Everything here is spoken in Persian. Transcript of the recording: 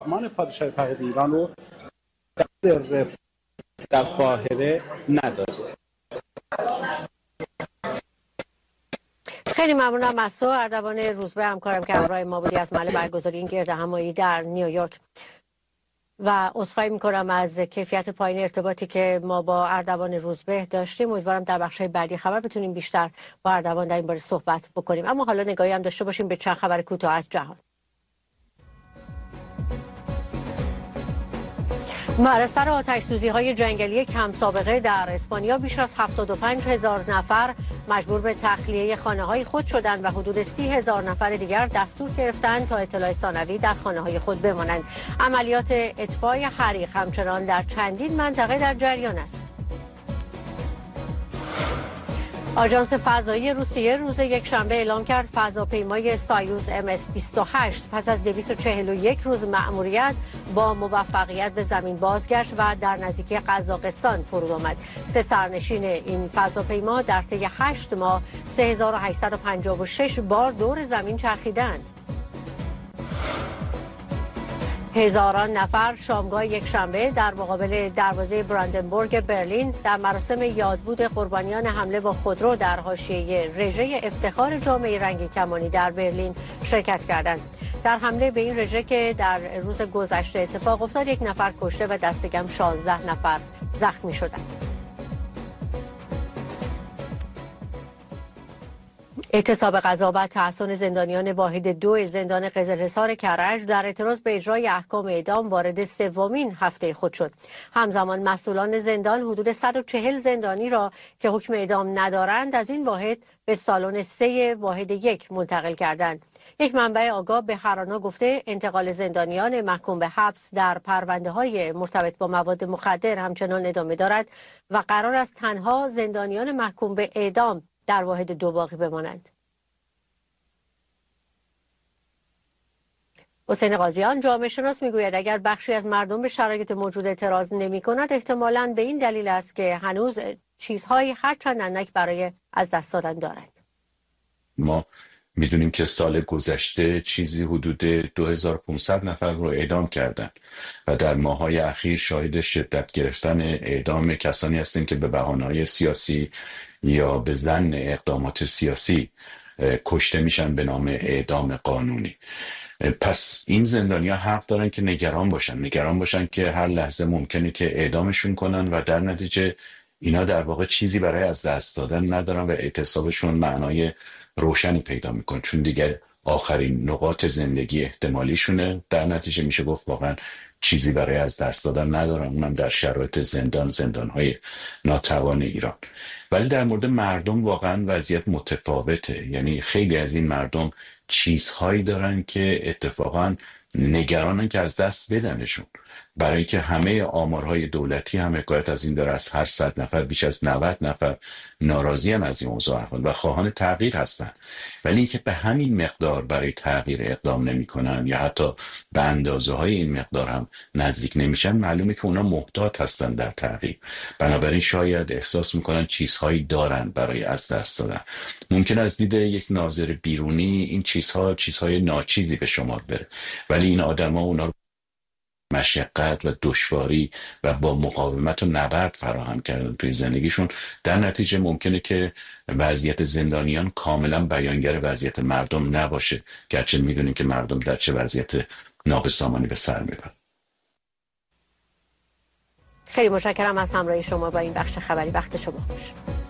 فرمان پادشاه فقید ایران رو در قاهره نداده. خیلی ممنونم از تو اردوان روزبه، همکارم که همراه ما بودی از محل برگزاری این گرد همایی در نیویورک. و عذرخواهی میکنم از کیفیت پایین ارتباطی که ما با اردوان روزبه داشتیم. امیدوارم در بخش‌های بعدی خبر بتونیم بیشتر با اردوان در این باره صحبت بکنیم. اما حالا نگاهی هم داشته باشیم به چند خبر کوتاه از جهان. بر آتش‌سوزی‌های جنگلی کم سابقه در اسپانیا بیش از 75,000 نفر مجبور به تخلیه خانه‌های خود شدند و حدود 30,000 نفر دیگر دستور گرفتند تا اطلاع ثانوی در خانه‌های خود بمانند. عملیات اطفای حریق همچنان در چندین منطقه در جریان است. آژانس فضایی روسیه روز یکشنبه اعلام کرد فضاپیمای سایوز MS-28 پس از 241 روز مأموریت با موفقیت به زمین بازگشت و در نزدیکی قزاقستان فرود آمد. 3 سرنشین این فضاپیما در طی 8 ماه 3856 بار دور زمین چرخیدند. هزاران نفر شامگاه یکشنبه در مقابل دروازه براندنبورگ برلین در مراسم یادبود قربانیان حمله با خودرو در حاشیه رژه افتخار جامعه رنگی کمانی در برلین شرکت کردند. در حمله به این رژه که در روز گذشته اتفاق افتاد 1 نفر کشته و دست کم 16 نفر زخمی شدند. اعتصاب غذا و تحصن زندانیان واحد 2 زندان قزلحصار کرج در اعتراض به اجرای احکام اعدام وارد 3مین هفته خود شد. همزمان مسئولان زندان حدود 140 زندانی را که حکم اعدام ندارند از این واحد به سالن 3 واحد 1 منتقل کردند. یک منبع آگاه به هرانا گفته انتقال زندانیان محکوم به حبس در پرونده‌های مرتبط با مواد مخدر همچنان ادامه دارد و قرار است تنها زندانیان محکوم به اعدام در واحد 2 باقی بمانند. حسین قاضیان جامعه شناس میگوید اگر بخشی از مردم به شرایط موجود اعتراض نمی کند احتمالاً به این دلیل است که هنوز چیزهایی هرچند اندک برای از دست دادن دارند. ما میدونیم که سال گذشته چیزی حدود 2500 نفر رو اعدام کردن و در ماه‌های اخیر شاهد شدت گرفتن اعدام کسانی هستیم که به بهانه‌های سیاسی یا به ظن اقدامات سیاسی کشته میشن به نام اعدام قانونی. پس این زندانی‌ها حق دارن که نگران باشن که هر لحظه ممکنه که اعدامشون کنن و در نتیجه اینا در واقع چیزی برای از دست دادن ندارن و اعتصابشون معنای روشنی پیدا میکنه، چون دیگر آخرین نقاط زندگی احتمالیشونه. در نتیجه میشه گفت واقعا چیزی برای از دست دادن ندارن، اونم در شرایط زندانهای ناتوان ایران. ولی در مورد مردم واقعا وضعیت متفاوته. یعنی خیلی از این مردم چیزهایی دارن که اتفاقا نگرانن که از دست بدنشون، برای که همه آمارهای دولتی هم حکایت از این داره از هر 100 نفر بیش از 90 نفر ناراضی هم از این اوضاع و خواهان تغییر هستن. ولی اینکه به همین مقدار برای تغییر اقدام نمی‌کنن یا حتی به اندازه‌های این مقدار هم نزدیک نمیشن، معلومه که اونا محتاط هستن در تغییر. بنابراین شاید احساس میکنن چیزهایی دارن برای از دست دادن. ممکن از دید یک ناظر بیرونی این چیزهای ناچیزی به شمار بره، ولی این آدم‌ها اونا رو مشقت و دشواری و با مقاومت و نبرد فراهم کردن توی زندگیشون. در نتیجه ممکنه که وضعیت زندانیان کاملا بیانگر وضعیت مردم نباشه، گرچه میدونیم که مردم در چه وضعیت نابسامانی به سر میبرن. خیلی متشکرم از همراهی شما با این بخش خبری. وقت شما خوش.